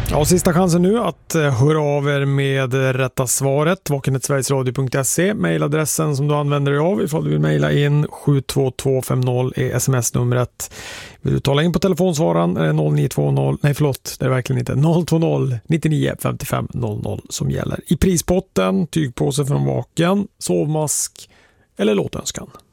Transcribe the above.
Ja, sista chansen nu att höra av er med rätta svaret. vakenhetsverigesradio.se, mejladressen som du använder dig av ifall du vill mejla in. 72250 är sms-numret. Vill du tala in på telefonsvararen är det 0920, nej förlåt, det är verkligen inte 020 99 55 00 som gäller. I prispotten, tygpåse från Vaken, sovmask eller låtönskan.